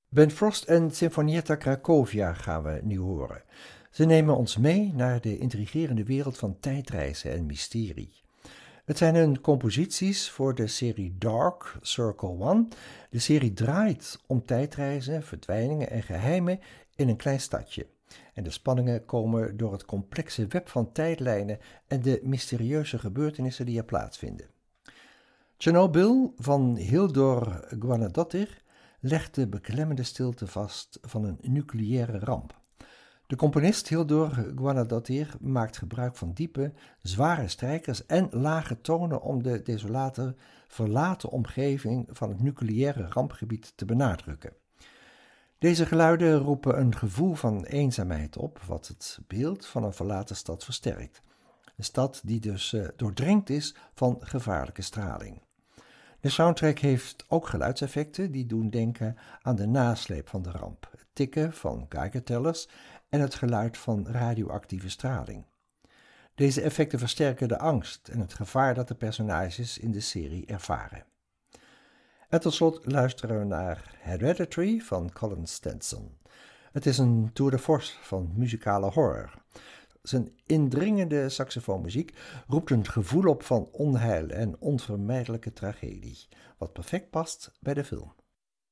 Ben Frost en Sinfonietta Cracovia gaan we nu horen. Ze nemen ons mee naar de intrigerende wereld van tijdreizen en mysterie. Het zijn hun composities voor de serie Dark Circle One. De serie draait om tijdreizen, verdwijningen en geheimen in een klein stadje. En de spanningen komen door het complexe web van tijdlijnen en de mysterieuze gebeurtenissen die er plaatsvinden. Chernobyl van Hildur Guðnadóttir legt de beklemmende stilte vast van een nucleaire ramp. De componist Hildur Guðnadóttir maakt gebruik van diepe, zware strijkers en lage tonen om de desolate, verlaten omgeving van het nucleaire rampgebied te benadrukken. Deze geluiden roepen een gevoel van eenzaamheid op, wat het beeld van een verlaten stad versterkt. Een stad die dus doordrenkt is van gevaarlijke straling. De soundtrack heeft ook geluidseffecten die doen denken aan de nasleep van de ramp, het tikken van Geigertellers en het geluid van radioactieve straling. Deze effecten versterken de angst en het gevaar dat de personages in de serie ervaren. En tot slot luisteren we naar Hereditary van Colin Stenson. Het is een tour de force van muzikale horror. Zijn indringende saxofoonmuziek roept een gevoel op van onheil en onvermijdelijke tragedie, wat perfect past bij de film.